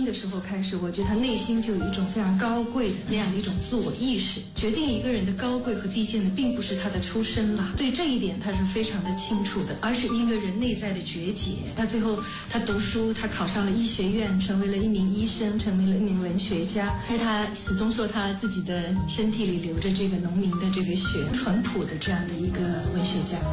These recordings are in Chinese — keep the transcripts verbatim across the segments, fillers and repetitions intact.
生的时候开始，我觉得他内心就有一种非常高贵的那样的一种自我意识。决定一个人的高贵和低贱的，并不是他的出身了，对这一点他是非常的清楚的，而是一个人内在的觉解。他最后他读书，他考上了医学院，成为了一名医生，成为了一名文学家。但他始终说他自己的身体里流着这个农民的这个血，淳朴的这样的一个文学家。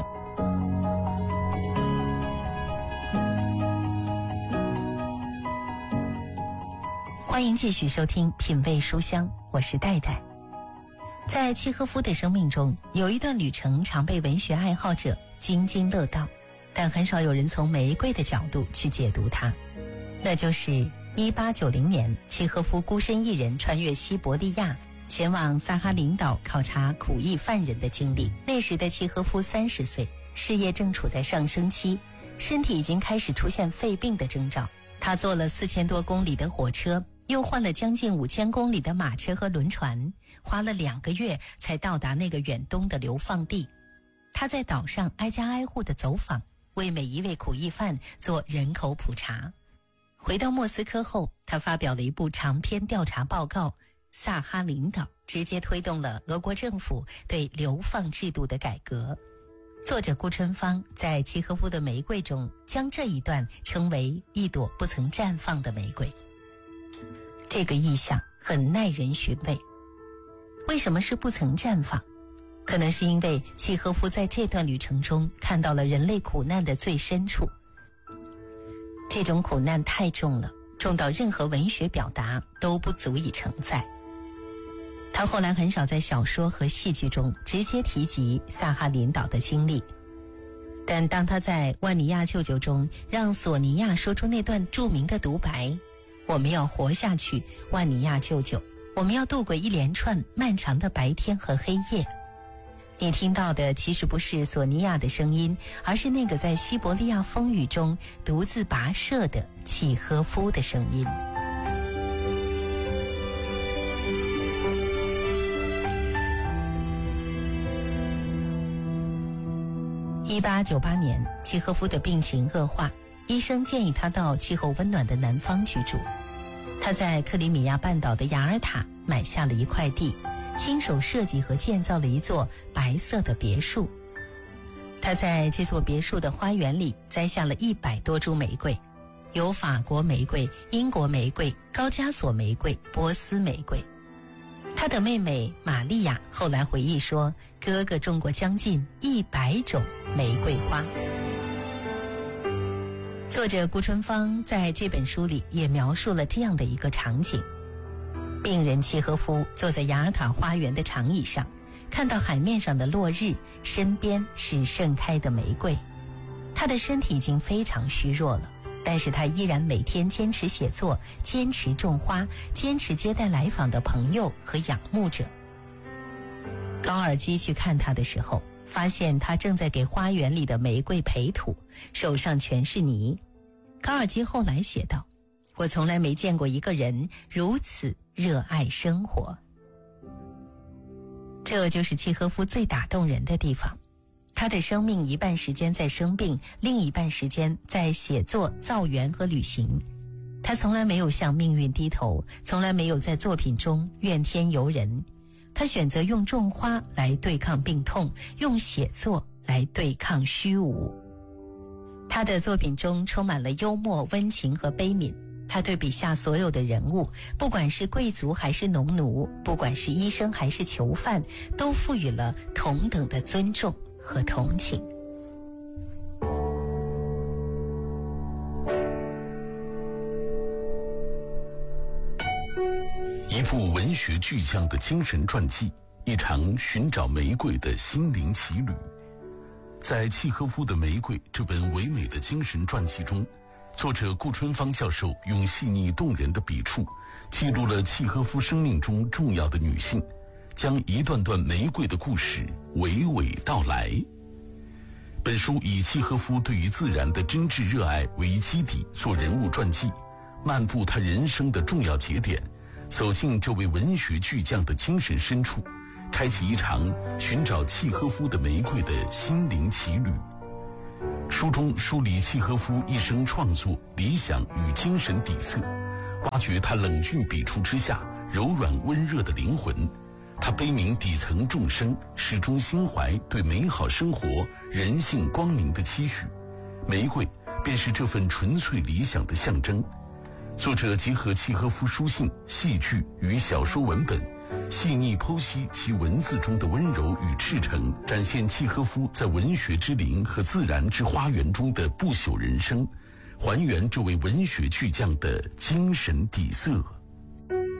欢迎继续收听品味书香，我是戴戴。在契诃夫的生命中，有一段旅程常被文学爱好者津津乐道，但很少有人从玫瑰的角度去解读它。那就是一八九零年，契诃夫孤身一人穿越西伯利亚，前往萨哈林岛考察苦役犯人的经历。那时的契诃夫三十岁，事业正处在上升期，身体已经开始出现肺病的征兆。他坐了四千多公里的火车，又换了将近五千公里的马车和轮船，花了两个月才到达那个远东的流放地。他在岛上挨家挨户的走访，为每一位苦役犯做人口普查。回到莫斯科后，他发表了一部长篇调查报告《萨哈林岛》，直接推动了俄国政府对流放制度的改革。作者顾春芳在契诃夫的玫瑰中将这一段称为一朵不曾绽放的玫瑰。这个意象很耐人寻味。为什么是不曾绽放？可能是因为契诃夫在这段旅程中看到了人类苦难的最深处。这种苦难太重了，重到任何文学表达都不足以承载。他后来很少在小说和戏剧中直接提及萨哈林岛的经历，但当他在《万尼亚舅舅》中让索尼娅说出那段著名的独白，我们要活下去，万尼亚舅舅，我们要度过一连串漫长的白天和黑夜。你听到的其实不是索尼娅的声音，而是那个在西伯利亚风雨中独自跋涉的契诃夫的声音。一八九八年，契诃夫的病情恶化，医生建议他到气候温暖的南方居住。他在克里米亚半岛的雅尔塔买下了一块地，亲手设计和建造了一座白色的别墅。他在这座别墅的花园里栽下了一百多株玫瑰，有法国玫瑰、英国玫瑰、高加索玫瑰、波斯玫瑰。他的妹妹玛利亚后来回忆说，哥哥种过将近一百种玫瑰花。作者顾春芳在这本书里也描述了这样的一个场景：病人契诃夫坐在雅尔塔花园的长椅上，看到海面上的落日，身边是盛开的玫瑰。他的身体已经非常虚弱了，但是他依然每天坚持写作，坚持种花，坚持接待来访的朋友和仰慕者。高尔基去看他的时候，发现他正在给花园里的玫瑰培土，手上全是泥。高尔基后来写道，我从来没见过一个人如此热爱生活。这就是契诃夫最打动人的地方。他的生命一半时间在生病，另一半时间在写作、造园和旅行。他从来没有向命运低头，从来没有在作品中怨天尤人。他选择用种花来对抗病痛，用写作来对抗虚无。他的作品中充满了幽默、温情和悲悯。他对笔下所有的人物，不管是贵族还是农奴，不管是医生还是囚犯，都赋予了同等的尊重和同情。 一部文学巨匠的精神传记，一场寻找玫瑰的心灵奇旅。在契诃夫的玫瑰这本唯美的精神传记中，作者顾春芳教授用细腻动人的笔触记录了契诃夫生命中重要的女性，将一段段玫瑰的故事娓娓道来。本书以契诃夫对于自然的真挚热爱为基底，做人物传记，漫步他人生的重要节点，走进这位文学巨匠的精神深处，开启一场寻找契诃夫的玫瑰的心灵奇旅。书中梳理契诃夫一生创作理想与精神底色， 挖掘他冷峻笔触之下柔软温热的灵魂。他悲悯底层众生，始终心怀对美好生活、人性光明的期许。玫瑰便是这份纯粹理想的象征。作者结合契诃夫书信、戏剧与小说文本，细腻剖析其文字中的温柔与赤诚，展现契诃夫在文学之林和自然之花园中的不朽人生，还原这位文学巨匠的精神底色。